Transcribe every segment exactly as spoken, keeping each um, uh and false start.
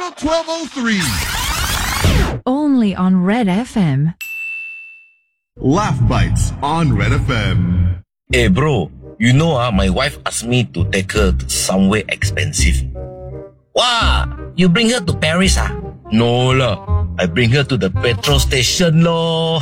Channel twelve oh three. Only on Red F M. Laugh Bites on Red F M. Hey bro, you know ah, my wife asked me to take her to somewhere expensive. Wow, you bring her to Paris ah? No lah, I bring her to the petrol station lor.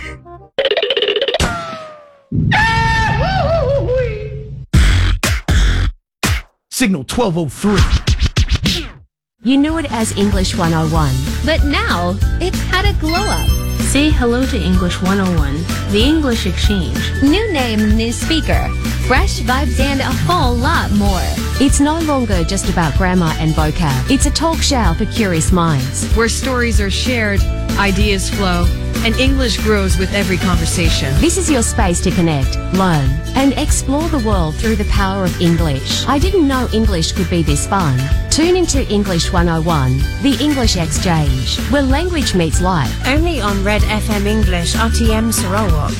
Signal twelve oh three. You knew it as English one oh one, but now it's had a glow up. Say hello to English one oh one, the English exchange. New name, new speaker, fresh vibes and a whole lot more. It's no longer just about grammar and vocab. It's a talk show for curious minds. Where stories are shared, ideas flow, and English grows with every conversation. This is your space to connect, learn, and explore the world through the power of English. I didn't know English could be this fun. Tune into English one oh one, the English exchange, where language meets life. Only on Red F M English, R T M Sarawak.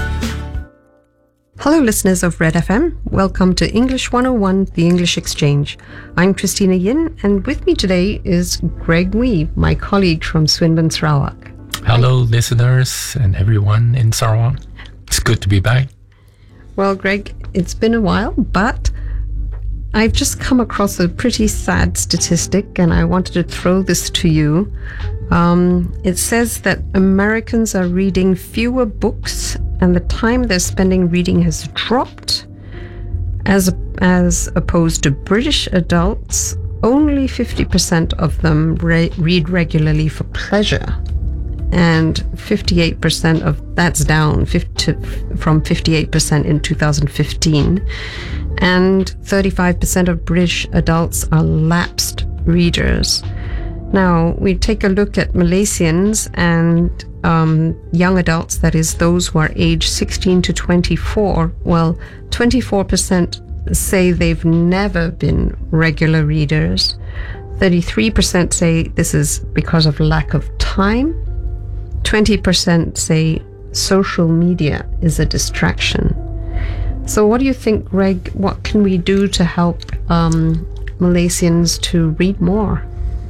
Hello listeners of Red F M, welcome to English one oh one, the English Exchange. I'm Christina Yin, and with me today is Greg Wee, my colleague from Swinburne, Sarawak. Hello listeners and everyone in Sarawak. It's good to be back. Well, Greg, it's been a while, but I've just come across a pretty sad statistic and I wanted to throw this to you. Um, it says that Americans are reading fewer books and the time they're spending reading has dropped. As, as opposed to British adults, only fifty percent of them re- read regularly for pleasure. And fifty-eight percent of that's down fifty, from fifty-eight percent in two thousand fifteen. And thirty-five percent of British adults are lapsed readers. Now, we take a look at Malaysians and um, young adults, that is, those who are aged sixteen to twenty-four. Well, twenty-four percent say they've never been regular readers. thirty-three percent say this is because of lack of time. twenty percent say social media is a distraction. So what do you think, Greg? What can we do to help um, Malaysians to read more?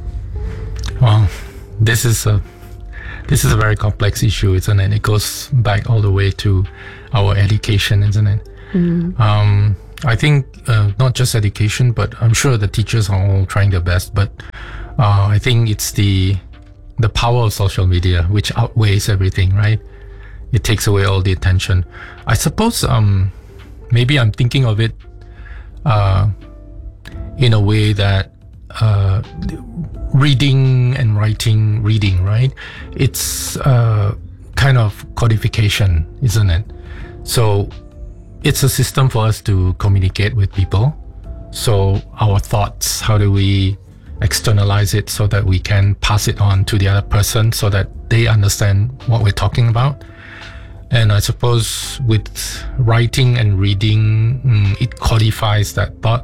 Well, this is a this is a very complex issue, isn't it? It goes back all the way to our education, isn't it? Mm-hmm. Um, I think uh, not just education, but I'm sure the teachers are all trying their best. But uh, I think it's the the power of social media which outweighs everything, right? It takes away all the attention. I suppose um, maybe I'm thinking of it uh, in a way that uh, reading and writing, reading, right? It's uh, kind of codification, isn't it? So it's a system for us to communicate with people. So our thoughts, how do we externalize it so that we can pass it on to the other person so that they understand what we're talking about? And I suppose with writing and reading, mm, it codifies that thought.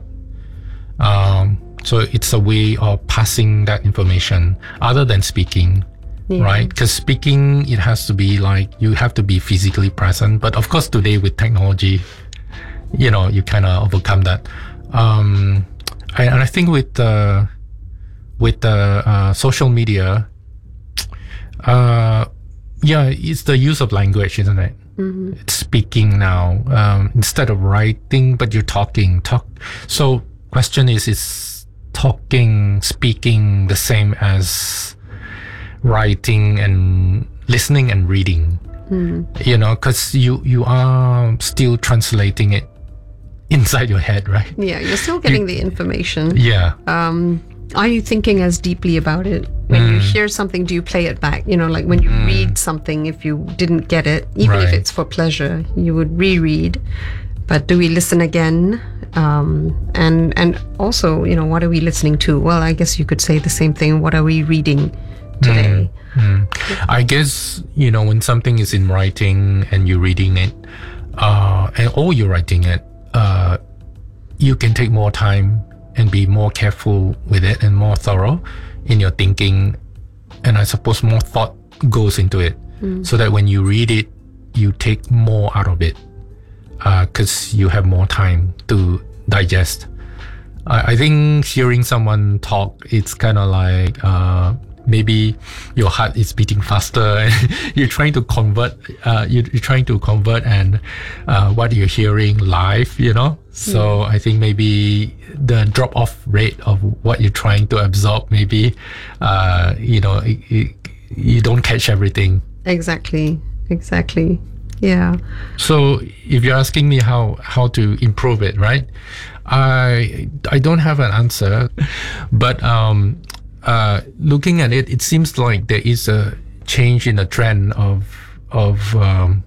Um, so it's a way of passing that information other than speaking, yeah. Right? Because speaking, it has to be like, you have to be physically present. But of course, today with technology, you know, you kind of overcome that. Um, and I think with uh, with the uh, social media, uh, yeah, it's the use of language, isn't it? Mm-hmm. It's speaking now um, instead of writing, but you're talking. Talk. So, question is: is talking, speaking the same as writing and listening and reading? Mm-hmm. You know, because you you are still translating it inside your head, right? Yeah, you're still getting you, the information. Yeah. Um, are you thinking as deeply about it? When mm. you hear something, do you play it back? You know, like when you mm. read something, if you didn't get it, even right. if it's for pleasure, you would reread. But do we listen again? Um, and and also, you know, what are we listening to? Well, I guess you could say the same thing. What are we reading today? Mm. Mm. I guess, you know, when something is in writing and you're reading it, uh, and or you're writing it, uh, you can take more time and be more careful with it and more thorough in your thinking. And I suppose more thought goes into it, mm. so that when you read it, you take more out of it, because uh, you have more time to digest. I, I think hearing someone talk, it's kind of like uh, maybe your heart is beating faster and you're trying to convert, uh, you're, you're trying to convert and uh, what you're hearing live, you know? So I think maybe the drop off rate of what you're trying to absorb, maybe, uh, you know, it, it, you don't catch everything. Exactly. Exactly. Yeah. So if you're asking me how, how to improve it, right? I, I don't have an answer, but, um, uh, looking at it, it seems like there is a change in the trend of, of, um,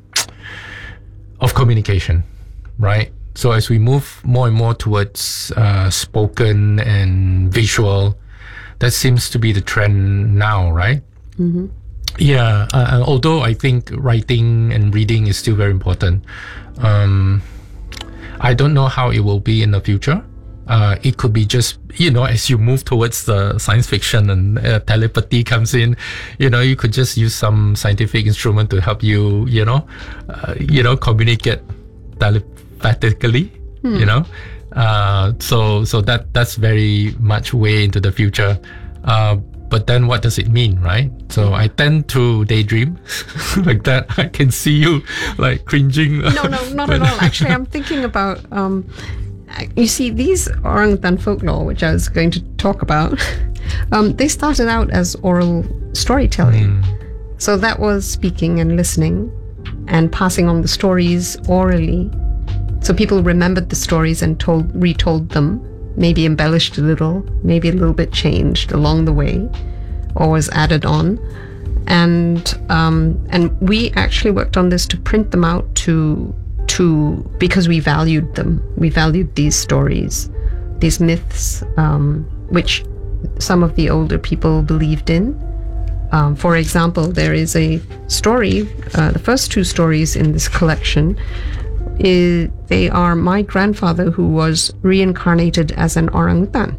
of communication, right? So as we move more and more towards uh, spoken and visual, that seems to be the trend now, right? Mm-hmm. Yeah. Uh, although I think writing and reading is still very important. Um, I don't know how it will be in the future. Uh, it could be just, you know, as you move towards the science fiction and uh, telepathy comes in, you know, you could just use some scientific instrument to help you, you know, uh, you know, communicate telepathically, hmm. you know. Uh, so so that that's very much way into the future. Uh, but then what does it mean, right? So I tend to daydream like that. I can see you like cringing. No, no, not at all. Actually, I'm thinking about... Um, You see, these orangutan folklore, which I was going to talk about, um, they started out as oral storytelling. Mm. So that was speaking and listening and passing on the stories orally. So people remembered the stories and told, retold them, maybe embellished a little, maybe a little bit changed along the way, or was added on. And um, and we actually worked on this to print them out to... To, because we valued them. We valued these stories, these myths, um, which some of the older people believed in. Um, for example, there is a story, uh, the first two stories in this collection, is, they are my grandfather who was reincarnated as an orangutan,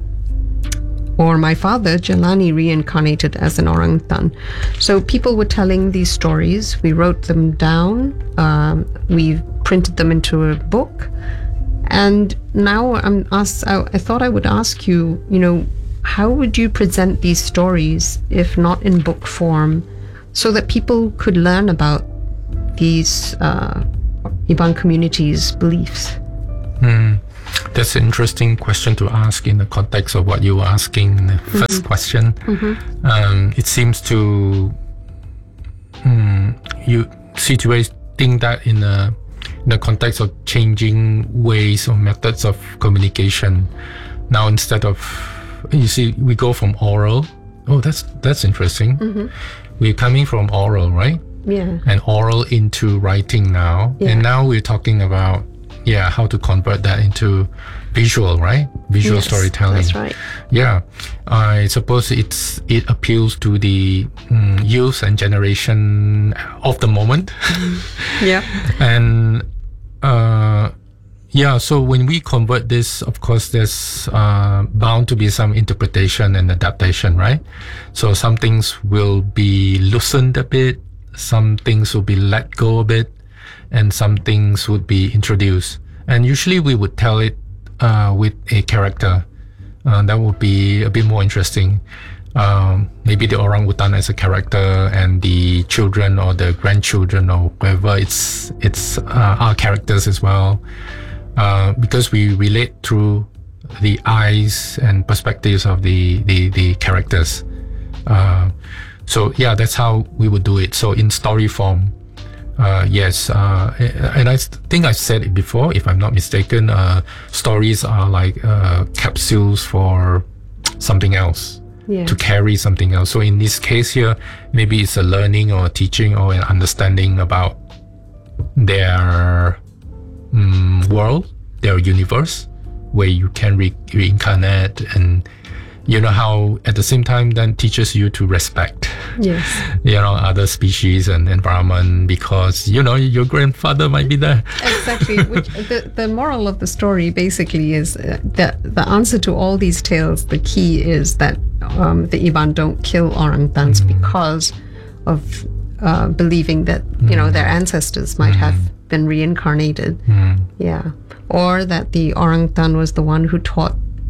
or my father, Jelani, reincarnated as an orangutan. So people were telling these stories. We wrote them down. Um, we printed them into a book. And now I'm asked, I, I thought I would ask you, you know, how would you present these stories, if not in book form, so that people could learn about these uh, Iban communities' beliefs? Mm. That's an interesting question to ask in the context of what you were asking in the mm-hmm. first question. Mm-hmm. Um, it seems to um, you situating that in the, in the context of changing ways or methods of communication. Now, instead of, you see, we go from oral. Oh, that's that's interesting. Mm-hmm. We're coming from oral, right? Yeah. And oral into writing now. Yeah. And now we're talking about Yeah, how to convert that into visual, right? Visual yes, storytelling. That's right. Yeah, I suppose it's it appeals to the um, youth and generation of the moment. Yeah. And uh, yeah, so when we convert this, of course, there's uh, bound to be some interpretation and adaptation, right? So some things will be loosened a bit, some things will be let go a bit, and some things would be introduced. And usually we would tell it uh, with a character. Uh, that would be a bit more interesting. Um, maybe the orangutan as a character and the children or the grandchildren or whoever, it's, it's uh, our characters as well. Uh, because we relate through the eyes and perspectives of the, the, the characters. Uh, so yeah, that's how we would do it. So in story form, Uh, yes, uh, and I think I've said it before, if I'm not mistaken, uh, stories are like uh, capsules for something else, yeah. to carry something else. So in this case here, maybe it's a learning or a teaching or an understanding about their um, world, their universe, where you can re- reincarnate, and you know how at the same time then teaches you to respect, yes, you know, other species and environment, because you know your grandfather might be there. Exactly. Which the the moral of the story basically is uh, that the answer to all these tales, the key is that um, the Iban don't kill orangutans mm. because of uh, believing that you mm. know their ancestors might mm. have been reincarnated. Mm. Yeah, or that the orangutan was the one who taught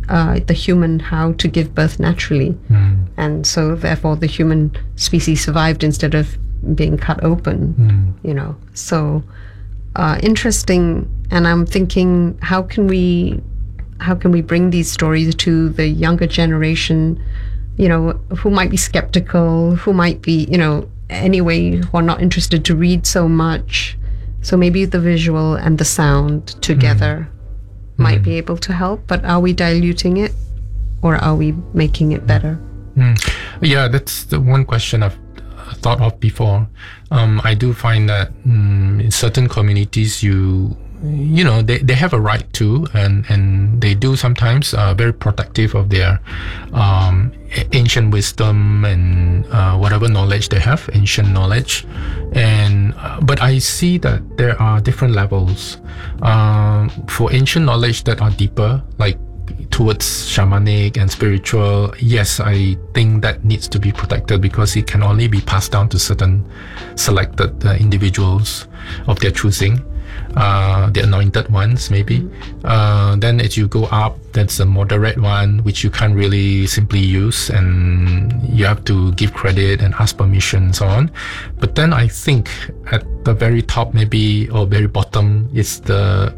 uh, the human how to give birth naturally. Mm. And so therefore the human species survived instead of being cut open, Mm. you know. So uh, interesting. And I'm thinking, how can we how can we bring these stories to the younger generation, you know, who might be skeptical, who might be, you know, anyway, who are not interested to read so much. So maybe the visual and the sound together Mm. might Mm. be able to help, but are we diluting it or are we making it better? Mm. Yeah, that's the one question I've thought of before. Um, I do find that mm, in certain communities, you you know, they, they have a right to, and, and they do sometimes uh, very protective of their um, ancient wisdom and uh, whatever knowledge they have, ancient knowledge. And uh, but I see that there are different levels. Um, for ancient knowledge that are deeper, like towards shamanic and spiritual, yes, I think that needs to be protected because it can only be passed down to certain selected uh, individuals of their choosing. Uh, the anointed ones, maybe. Mm-hmm. Uh, then as you go up, that's a moderate one, which you can't really simply use, and you have to give credit and ask permission and so on. But then I think at the very top, maybe, or very bottom, is the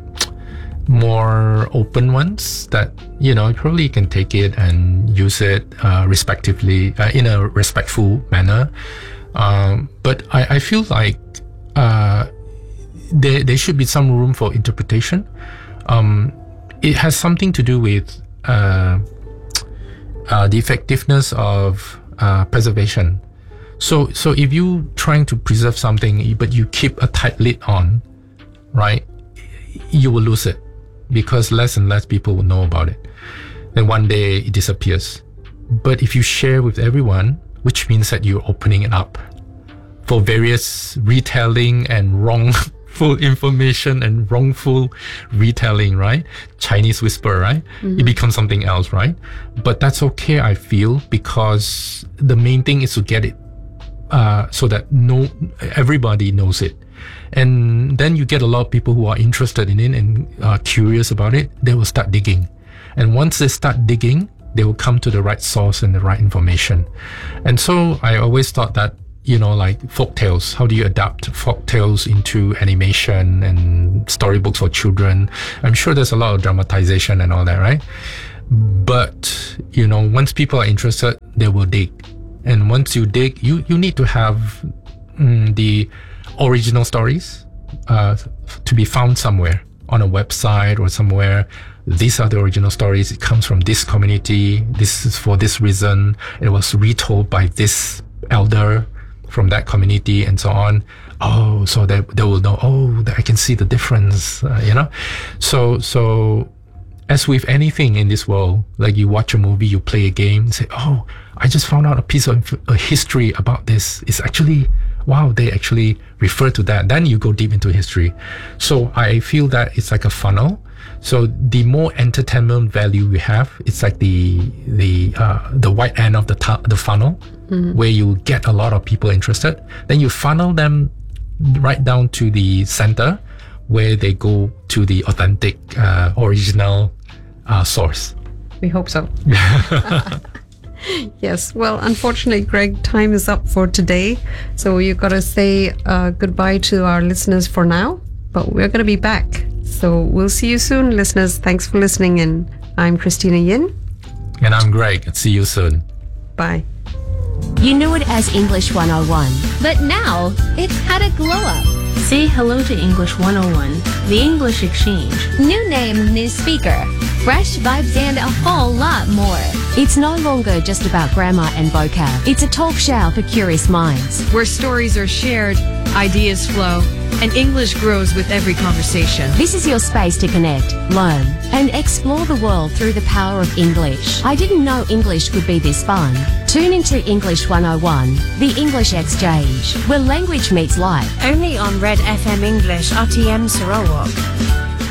more open ones that, you know, probably you can take it and use it uh, respectively, uh, in a respectful manner. Um, but I, I feel like uh, There, there should be some room for interpretation. Um, it has something to do with uh, uh, the effectiveness of uh, preservation. So, so if you trying to preserve something, but you keep a tight lid on, right, you will lose it because less and less people will know about it. Then one day it disappears. But if you share with everyone, which means that you're opening it up for various retelling and wrong full information and wrongful retelling, right? Chinese whisper, right? Mm-hmm. It becomes something else, right? But that's okay, I feel, because the main thing is to get it uh, so that no everybody knows it. And then you get a lot of people who are interested in it and are curious about it. They will start digging. And once they start digging, they will come to the right source and the right information. And so I always thought that, you know, like folk tales, how do you adapt folk tales into animation and storybooks for children? I'm sure there's a lot of dramatization and all that, right? But, you know, once people are interested, they will dig. And once you dig, you, you need to have mm, the original stories uh, to be found somewhere on a website or somewhere. These are the original stories. It comes from this community. This is for this reason. It was retold by this elder from that community and so on. Oh, so they, they will know, oh, I can see the difference, uh, you know? So, so as with anything in this world, like you watch a movie, you play a game, and say, oh, I just found out a piece of a history about this. It's actually, wow, they actually refer to that. Then you go deep into history. So I feel that it's like a funnel. So the more entertainment value we have, it's like the the uh, the white end of the t- the funnel, mm-hmm. where you get a lot of people interested. Then you funnel them right down to the center, where they go to the authentic, uh, original uh, source. We hope so. Yes. Well, unfortunately, Greg, time is up for today. So you've got to say uh, goodbye to our listeners for now. But we're going to be back. So we'll see you soon, listeners. Thanks for listening in. I'm Christina Yin. And I'm Greg. See you soon. Bye. You knew it as English one oh one, but now it's had a glow up. Say hello to English one oh one, the English exchange. New name, new speaker. Fresh vibes and a whole lot more. It's no longer just about grammar and vocab. It's a talk show for curious minds. Where stories are shared, ideas flow, and English grows with every conversation. This is your space to connect, learn, and explore the world through the power of English. I didn't know English could be this fun. Tune into English one oh one, the English exchange, where language meets life. Only on Red F M English R T M Sarawak.